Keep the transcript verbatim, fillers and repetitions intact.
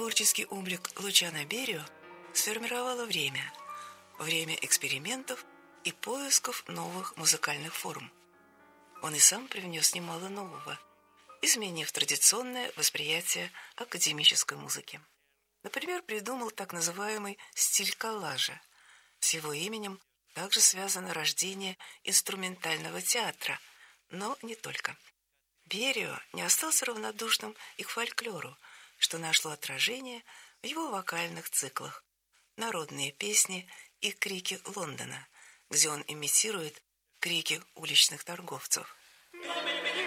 Творческий облик Лучано Берио сформировало время, время экспериментов и поисков новых музыкальных форм. Он и сам привнес немало нового, изменив традиционное восприятие академической музыки. Например, придумал так называемый стиль коллажа. С его именем также связано рождение инструментального театра, но не только. Берио не остался равнодушным и к фольклору, что нашло отражение в его вокальных циклах «Народные песни» и «Крики Лондона», где он имитирует крики уличных торговцев.